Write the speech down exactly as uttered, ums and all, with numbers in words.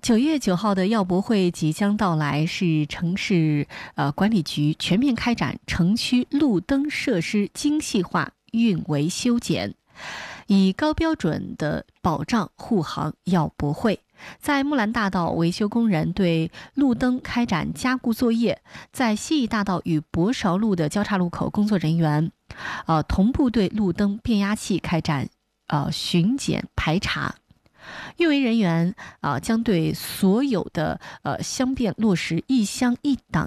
九月九号的药博会即将到来，是城市呃管理局全面开展城区路灯设施精细化运维修检，以高标准的保障护航药博会。在木兰大道，维修工人对路灯开展加固作业；在西义大道与博韶路的交叉路口，工作人员呃同步对路灯变压器开展呃巡检排查。运维人员啊、呃，将对所有的呃箱变落实一箱一档